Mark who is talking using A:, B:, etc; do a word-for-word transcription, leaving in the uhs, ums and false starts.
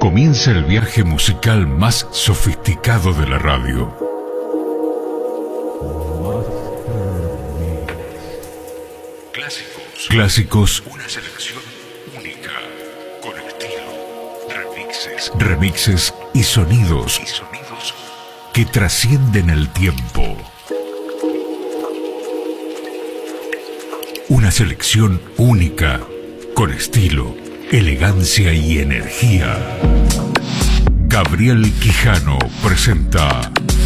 A: Comienza el viaje musical más sofisticado de la radio. Clásicos. Clásicos. Una selección única, con estilo, remixes, remixes y sonidos, y sonidos que trascienden el tiempo. Una selección única, con estilo, elegancia y energía. Gabriel Quijano presenta